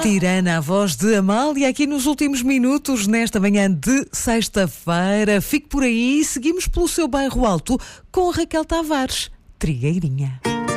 Tirana, a voz de Amália, aqui nos últimos minutos, nesta manhã de sexta-feira. Fique por aí, seguimos pelo seu bairro alto com Raquel Tavares, Trigueirinha.